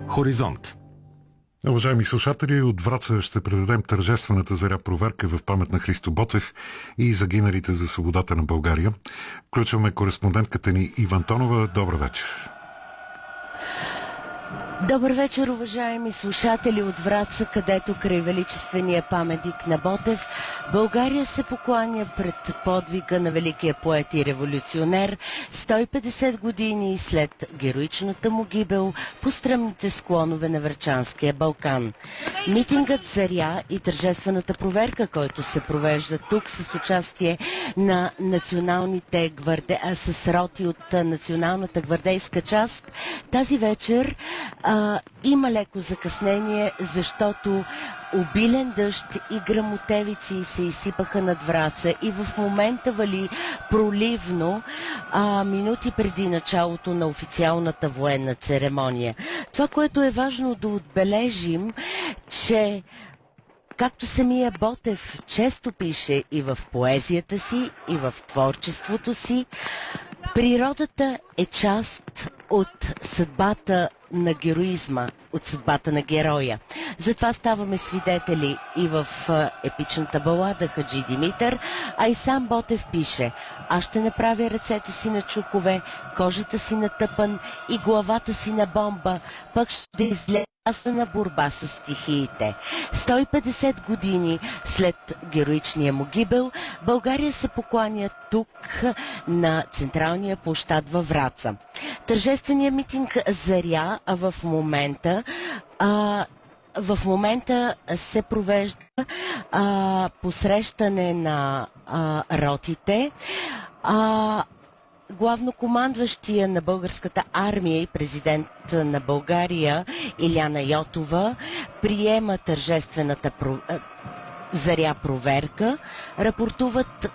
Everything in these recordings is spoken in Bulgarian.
Хоризонт. Уважаеми слушатели, от Враца ще предадем тържествената заря проверка в памет на Христо Ботев и загиналите за свободата на България. Включваме кореспондентката ни Ива Антонова. Добър вечер. Добър вечер, уважаеми слушатели от Враца, където край величествения паметник на Ботев България се покланя пред подвига на великия поет и революционер 150 години след героичната му гибел по стръмните склонове на Врачанския Балкан. Митингът Заря и тържествената проверка, който се провежда тук с участие на националните с роти от националната гвардейска част, тази вечер има леко закъснение, защото обилен дъжд и гръмотевици се изсипаха над Враца и в момента вали проливно минути преди началото на официалната военна церемония. Това, което е важно да отбележим, че както самия Ботев често пише и в поезията си, и в творчеството си, природата е част от съдбата на героизма, от съдбата на героя. Затова ставаме свидетели и в епичната балада Хаджи Димитър, а и сам Ботев пише: аз ще направя ръцете си на чукове, кожата си на тъпан и главата си на бомба, пък ще изляза на борба с стихиите. 150 години след героичния му гибел, България се покланя тук на централния площад във Враца. Тържественият митинг Заря в момента се провежда посрещане на ротите. Главнокомандващия на българската армия и президент на България Илияна Йотова приема тържествената Заря проверка. Рапортуват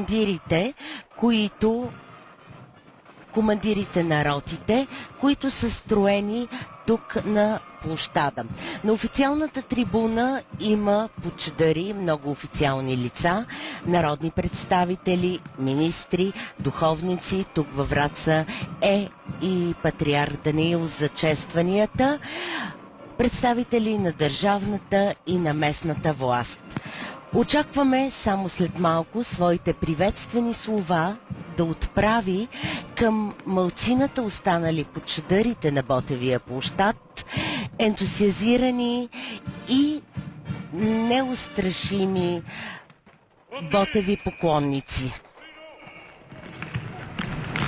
командирите на ротите, които са строени тук на площада. На официалната трибуна има почдари, много официални лица, народни представители, министри, духовници. Тук във Враца е и патриарх Даниил за честванията, представители на държавната и на местната власт. Очакваме само след малко своите приветствени слова да отправи към малцината останали под чадърите на Ботевия площад, ентусиазирани и неустрашими Ботеви поклонници.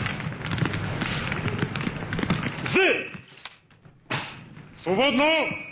Свободно!